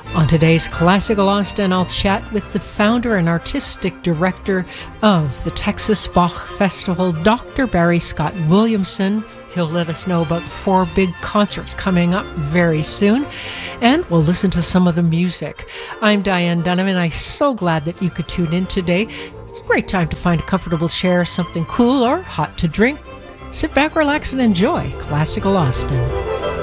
On today's Classical Austin, I'll chat with the founder and artistic director of the Texas Bach Festival, Dr. Barry Scott Williamson. He'll let us know about the 4 big concerts coming up very soon, and we'll listen to some of the music. I'm Diane Dunham, and I'm so glad that you could tune in today. It's a great time to find a comfortable chair, something cool or hot to drink. Sit back, relax, and enjoy Classical Austin.